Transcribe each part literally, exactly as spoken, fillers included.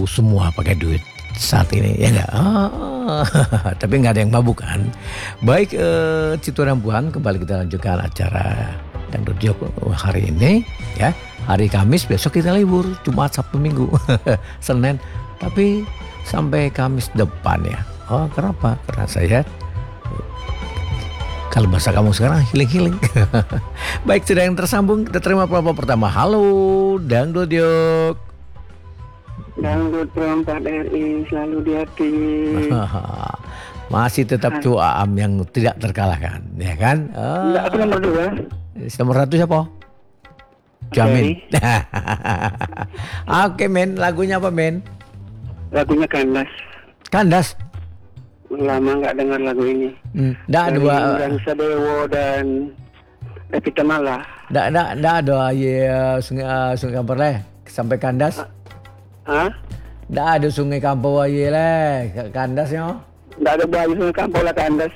mabuk semua pakai duit saat ini, ya enggak? Oh, tapi nggak ada yang mabuk kan? Baik, eh, Citu Rambuan, kembali kita lanjutkan acara Dangdut Jok hari ini, ya. Hari Kamis, besok kita libur, Jumat, Sabtu, Minggu, Senin, tapi sampai Kamis depan ya. Oh, kenapa? Karena saya, kalau bahasa kamu sekarang, healing-healing. Baik, sudah yang tersambung, kita terima pelapor pertama. Halo, Dangdut Jok. Dangdut perempat R I selalu di hati. Masih tetap Cu Aam yang tidak terkalahkan, ya kan? Oh. Enggak, aku nomor dua. Nomor satu siapa? Jamin. Oke, men, lagunya apa, men? Lagunya Kandas. Kandas. Lama nggak dengar lagu ini. Hmm, nggak dua. Dan Sadewo dan Evita Mala. Nggak, nggak, nggak ada ya sungai uh, sungai Kampar leh sampai Kandas. Hah? Nggak ada sungai Kampar aja leh Kandas ya. Nggak ada bayi sungai Kampar lah Kandas.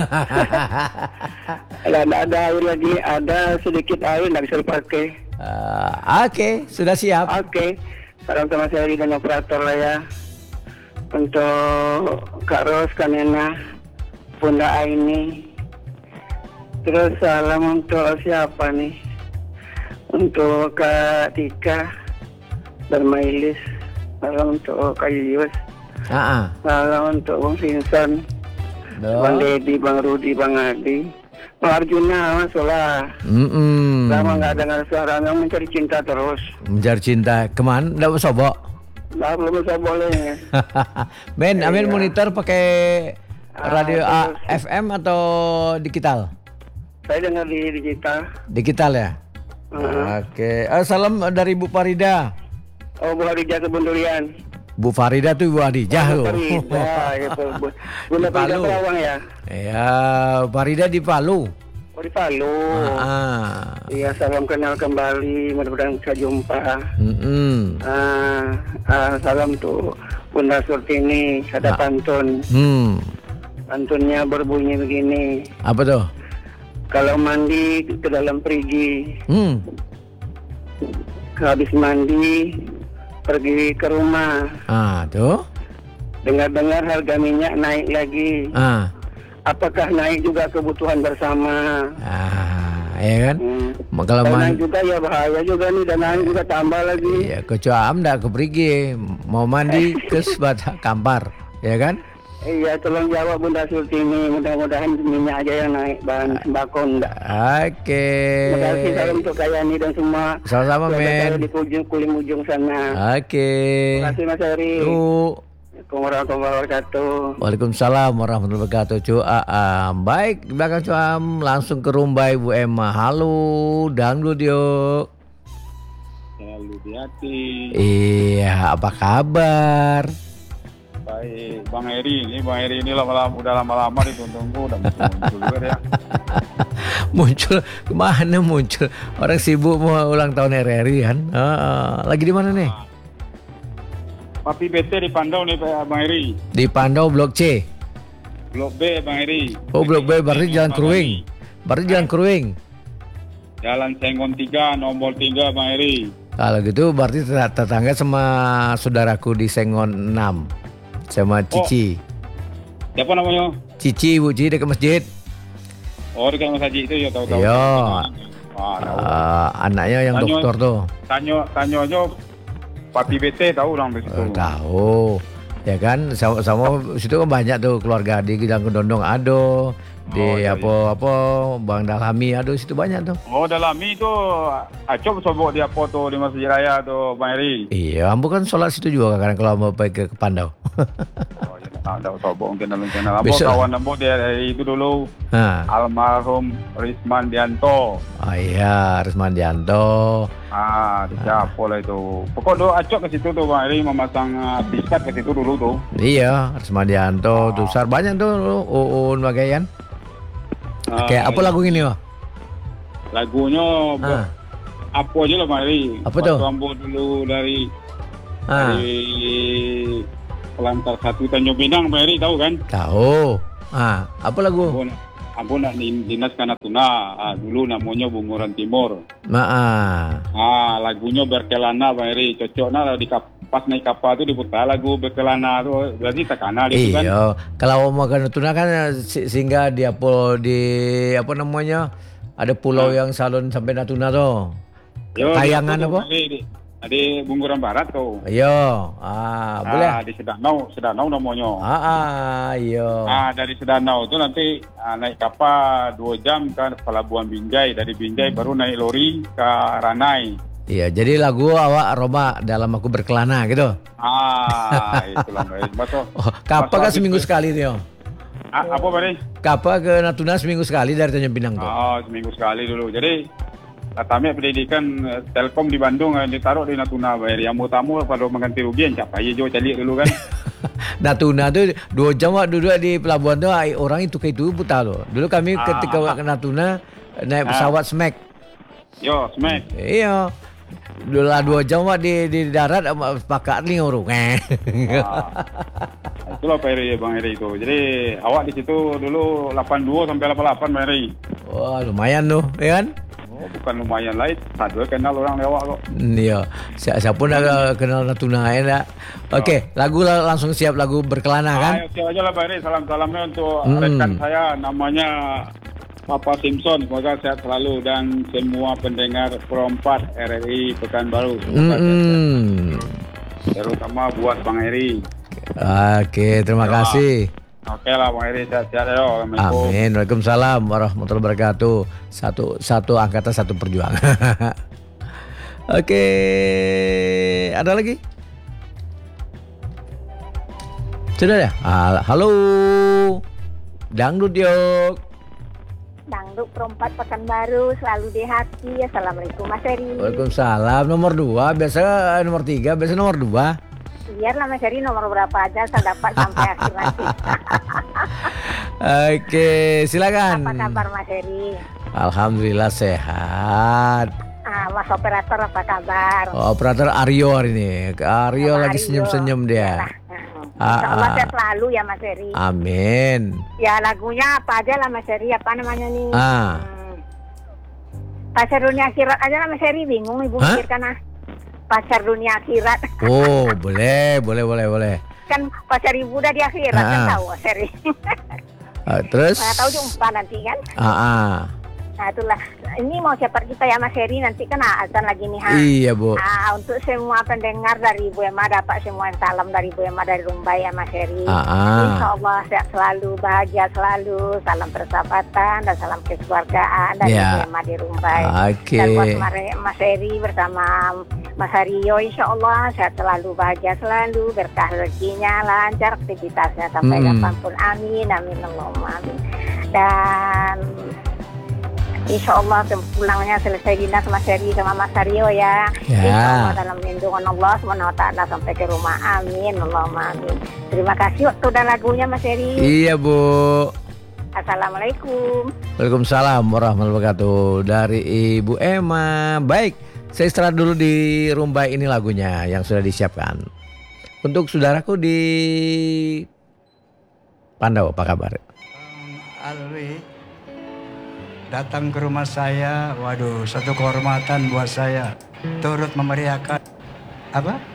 Nggak ada air lagi, ada sedikit air nggak bisa dipakai. Uh, Oke, okay, sudah siap. Oke, okay. Salam sama Seri dan operator lah ya. Untuk Kak Ros, Kak Nena, Bunda Aini. Terus salam untuk siapa nih? Untuk Kak Tika dan Mailis. Salam untuk Kak Yuyus. Uh-uh. Salam untuk Bang Vincent, Duh. Bang Dedi, Bang Rudi, Bang Adi. Bang Arjuna, masalah. Mm-mm. Lama nggak dengar suara, yang mencari cinta terus. Mencari cinta, kemana? Nggak sobok? Nggak, belum bisa boleh. Men, iya. Amin monitor pakai radio Ah, A, F M atau digital? Saya dengar di digital. Digital ya? Uh-huh. Oke, eh, salam dari Bu Farida. Oh, Bu Hadijah Kebun Durian. Bu Farida tuh Bu Hadijah. Bu loh. Farida, gitu. Bu- Bunda Di Farida Palu. Perawang ya? Ya, Farida di Palu. Oh, di Palu. Ah, Iya, salam kenal kembali. Mudah-mudahan bisa jumpa. mm-mm. Ah, ah, salam tuh Bunda Surtini. Ada Ah. pantun. Hmm, Pantunnya berbunyi begini. apa tuh? Kalau mandi ke dalam perigi, Hmm, habis mandi pergi ke rumah. ah tuh, Dengar-dengar harga minyak naik lagi. ah, Apakah naik juga kebutuhan bersama? ah, ya kan? Hmm. Kalau Kalau man, naik juga ya bahaya juga nih, dan naik juga tambah lagi. ya kecuali ndak kepergi, mau mandi ke Sebat Kampar, ya kan? Iya, tolong jawab Bunda Sultini. Mudah-mudahan minyak aja yang naik, bahan sembako enggak. Oke. Terima kasih, salam untuk Kak Yani dan semua. Sama-sama, keluarga men. saya di ujung kuling ujung sana. Oke. Terima kasih Mas Heri. Yuk. Assalamualaikum warahmatullahi wabarakatuh. Waalaikumsalam warahmatullahi wabarakatuh. Cu Aam. Baik, di belakang Cu Aam langsung ke Rumbai Bu Emma. Halo, dangdut yuk. Selalu di hati. Iya, apa kabar? Baik, Bang Heri ini, Bang Heri ini lama-lama udah lama-lama ditunggu, udah muncul juga ya. Muncul kemana muncul? Orang sibuk mau ulang tahun R R I kan? Ah, lagi di mana nih? Papi B T di Pandau nih Pak Bang Heri. Di Pandau Blok C. Blok B Bang Heri. Oh, Blok B berarti Jalan Kruing. Berarti Jalan Kruing. Jalan Sengon tiga, nomor tiga Bang Heri. Kalau gitu berarti tet- tetangga sama saudaraku di Sengon enam. Sama Cici. Siapa namanya? Cici, Bu Cici dekat masjid. Oh, dekat Mas Haji itu ya, tahu-tahu. Iya. Ah, tahu. Uh, anaknya yang Tanyo- dokter tuh. Tanya tanya aja Papi B T tahu orang di situ. Uh, tahu. Ya kan, sama-sama situ kan banyak tuh keluarga di Gidang Kedondong ado, di Oh, iya, apa-apa Bang Dalami ado, situ banyak tuh. Oh, Dalami itu acop sobok dia foto di Masjid Raya tuh Bang Heri. Iya, ambo kan sholat situ juga kadang kalau mau pergi ke Pandau. Oh, ya, tak ada sobok mungkin dalam channel. Ambo Besok. kawan ambo dari itu dulu. Nah, Almarhum Risman Dianto. oh iya, Rismandianto. Ah, siapa lah itu. Pokok do acok ke situ tuh Bang Heri memasang uh, tiskat ke situ dulu tuh. Iya, Rismandianto, tuh Sar banyak tuh, Uun Bagaian. Ah, Kayak apa lagu ini, Wah? Lagunya Ah. apa aja lah Bang Heri. Apa tuh? Waktu ambo dulu dari Ah, dari Pelantar satu Tanjung Pinang Bang Heri tahu kan? tahu. Ah, apa lagu? Ambo, ambo nak di- dinas Kanatuna. Ah, dulu namanya Bunguran Timur. Nah, Ah, lagunya Berkelana Bang Heri. Cocoknya lah di kap, pas naik kapal tuh diputar lagu berkelana tuh berarti terkenal itu kan. Iya, kalau mau ke Natuna kan si- singgah di apa di apa namanya? Ada pulau yang salon sampai Natuna tuh. Yo, Kayangan di- apa? Di, di, di Bunguran Barat tuh. Iya, ah, boleh. Ah, di Sedanau, Sedanau namanya. Ah, ah, iya. Ah, dari Sedanau tuh nanti ah, naik kapal dua jam ke Pelabuhan Binjai. Dari Binjai baru naik lori ke Ranai. Iya, jadi lagu awak Roma dalam aku berkelana gitu. Ah, itulah Mbak. Betul. Oh, kapal kan Mas- seminggu sekali dia. Ah, apa Bari? Kapal ke Natuna seminggu sekali dari Tanjung Pinang tuh. Oh, seminggu sekali dulu. Jadi kami pendidikan eh, Telkom di Bandung eh, ditaruh di Natuna Bari. Yang mau tamu pada mengganti rugi yang capai jo cari dulu kan. Natuna tuh dua jam wak duduk di pelabuhan tuh ai, orang itu ke itu buta loh. Dulu kami Ah. ketika wak ke Natuna naik pesawat Smack. Yo, Smack. Iya. Dulu lah dua jam wak di di darat sama pakai nih orang. Ah, itulah Pak Eri, Bang Eri itu. Jadi awak di situ dulu delapan puluh dua sampai delapan puluh delapan Bang Eri. Wah, lumayan tuh, ya kan? Oh, bukan lumayan lain. Satu kenal orang lewat kok. Iya, Si- siapa pun ada kenal Natuna ya enggak? Oke, lagu la- langsung siap lagu berkelana kan? Ayo, siap aja lah Pak Eri. Salam-salamnya untuk Hmm. rekan saya namanya Papa Simpson. Semoga sehat selalu dan semua pendengar perempat R R I Pekanbaru. Semoga sehat. Hmm. Terutama buat Bang Eri. Oke, terima Ya. kasih. Oke lah Bang Eri, sehat-sehat ya. Assalamualaikum. Amin. Waalaikumsalam warahmatullahi wabarakatuh. Satu satu angkatan satu perjuangan. Oke, ada lagi? Sudah ya? Hal- Halo. Dangdut yuk. Dangdut perempat Pekanbaru selalu di hati. Assalamualaikum Mas Eri. Waalaikumsalam. Nomor dua, biasa nomor tiga, biasa nomor dua. Biarlah Mas Eri nomor berapa aja saya dapat sampai akhir nanti. Oke, silakan. Apa kabar Mas Eri? Alhamdulillah sehat. Ah, Mas operator apa kabar? Oh, operator Aryo hari ini. Aryo Sama lagi Aryo. senyum-senyum dia. Iyalah. Ah, Insya Allah ah. sehat selalu ya Mas Eri. Amin. Ya lagunya apa aja lah Mas Eri. Apa namanya nih? Ah. Hmm. Pacar dunia akhirat aja lah Mas Eri. Bingung ibu Hah? mikirkan ah. Pacar dunia akhirat. Oh, boleh, boleh, boleh, boleh. Kan pacar ibu udah di akhirat kan Ah. tahu Mas Eri. Ah, terus? Mana tahu jumpa nanti kan. Ah, ah. Nah itulah, ini mau cepat kita ya Mas Heri, nanti kan azan lagi nih ha. Iya, Bu. Ah, untuk semua pendengar dari Ibu Emma dapat semua salam dari Ibu Emma dari Rumbai ya Mas Heri. Ah, ah. Insya Allah sehat selalu, bahagia selalu, salam persahabatan dan salam kekeluargaan dari Ya. Ibu Emma di Rumbai. Oke. Dan buat Mare- Mas Heri bersama Mas Hario, Insya Allah sehat selalu, bahagia selalu, berkah rezekinya, lancar aktivitasnya sampai Hmm. kapanpun. Amin, amin, Allahumma amin. Dan Insya Allah pulangnya selesai dinas Mas Heri sama Mas Hario ya. Ya. Insya Allah dalam lindungan Allah subhanahu wa taala sampai ke rumah. Amin, Allahumma amin. Terima kasih waktu dan lagunya Mas Heri. Iya, Bu. Assalamualaikum. Waalaikumsalam warahmatullahi wabarakatuh. Dari Ibu Emma. Baik, saya istirahat dulu di Rumbai ini lagunya yang sudah disiapkan. Untuk saudaraku di Pandawa, apa kabar? Alwi datang ke rumah saya, waduh, satu kehormatan buat saya, turut memeriahkan apa